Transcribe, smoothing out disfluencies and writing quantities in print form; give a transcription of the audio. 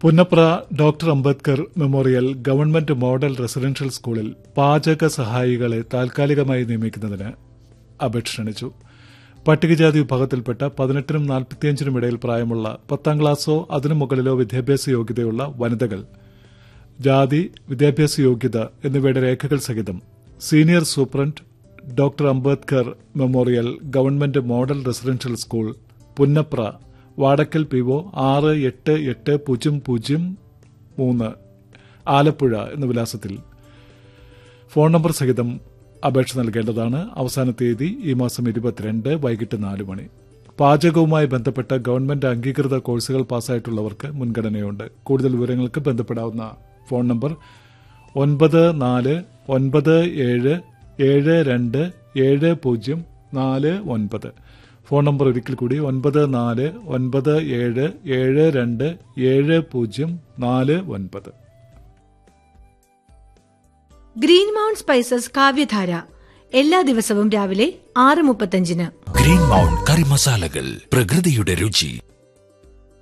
Punnapra doctor Ambedkar memorial government model residential സ്കൂളിൽ പാചക സഹായികളെ താൽക്കാലികമായി നിയമിക്കുന്നതിന് അപേക്ഷ ക്ഷണിച്ചു. പട്ടികജാതി വിഭാഗത്തിൽപ്പെട്ട 18നും 45നും ഇടയിൽ പ്രായമുള്ള 10ാം ക്ലാസ്സോ അതിനു മുകളിലോ വിദ്യാഭ്യാസ യോഗ്യതയുള്ള വനിതകൾ ജാതി, വിദ്യാഭ്യാസ യോഗ്യത എന്നിവയുടെ രേഖകൾ സഹിതം senior superintendent doctor Ambedkar memorial government model residential school Punnapra Vadakkal PO 688003 Alappuzha എന്ന വിലാസത്തിൽ ഫോൺ നമ്പർ സഹിതം അപേക്ഷ നൽകേണ്ടതാണ്. അവസാന തീയതി ഈ മാസം 22 വൈകിട്ട് 4 മണി. പാചകവുമായി ബന്ധപ്പെട്ട ഗവൺമെന്റ് അംഗീകൃത കോഴ്സുകൾ പാസ്സായിട്ടുള്ളവർക്ക് മുൻഗണനയുണ്ട്. കൂടുതൽ വിവരങ്ങൾക്ക് ബന്ധപ്പെടാവുന്ന ഫോൺ നമ്പർ 9497277049. ഫോൺ നമ്പർ ഒരിക്കൽ കൂടി 9497277049. ഗ്രീൻ മൗണ്ട് സ്പൈസസ് കാവ്യധാര എല്ലാ ദിവസവും രാവിലെ 6:35. ഗ്രീൻ മൗണ്ട് കറി മസാലകൾ, പ്രകൃതിയുടെ രുചി.